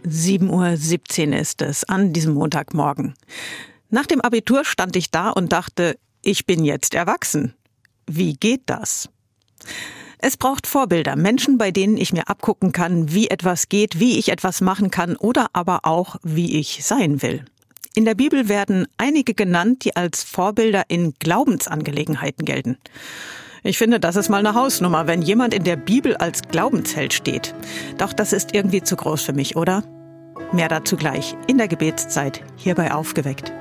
7:17 Uhr ist es an diesem Montagmorgen. Nach dem Abitur stand ich da und dachte, ich bin jetzt erwachsen. Wie geht das? Es braucht Vorbilder, Menschen, bei denen ich mir abgucken kann, wie etwas geht, wie ich etwas machen kann oder aber auch, wie ich sein will. In der Bibel werden einige genannt, die als Vorbilder in Glaubensangelegenheiten gelten. Ich finde, das ist mal eine Hausnummer, wenn jemand in der Bibel als Glaubensheld steht. Doch das ist irgendwie zu groß für mich, oder? Mehr dazu gleich in der Gebetszeit hier bei Aufgeweckt.